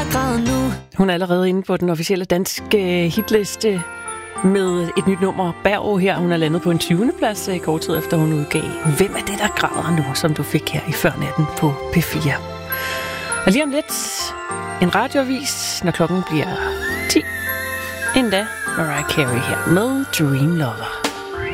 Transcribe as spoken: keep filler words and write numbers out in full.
der græder nu. Hun er allerede inde på den officielle danske hitliste med et nyt nummer, Berg her. Hun er landet på en tyvende plads kort tid efter hun udgav Hvem er det, der græder nu, som du fik her i Førnatten på P fire. Og lige om lidt en radioavis, når klokken bliver ti. Endda Mariah Carey her med Dream Lover.